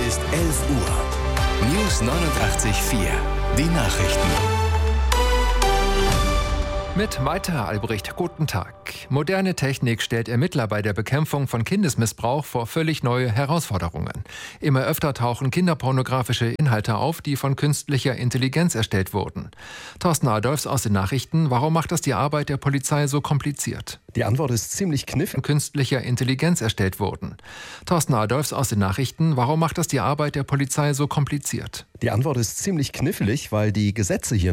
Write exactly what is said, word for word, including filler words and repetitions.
ist elf Uhr. News neunundachtzig Komma vier. Die Nachrichten. Mit Maita Albrecht, guten Tag. Moderne Technik stellt Ermittler bei der Bekämpfung von Kindesmissbrauch vor völlig neue Herausforderungen. Immer öfter tauchen kinderpornografische Inhalte auf, die von künstlicher Intelligenz erstellt wurden. Thorsten Adolfs aus den Nachrichten. Warum macht das die Arbeit der Polizei so kompliziert? Die Antwort ist ziemlich knifflig. Von künstlicher Intelligenz erstellt wurden. Thorsten Adolfs aus den Nachrichten. Warum macht das die Arbeit der Polizei so kompliziert? Die Antwort ist ziemlich knifflig, weil die Gesetze hier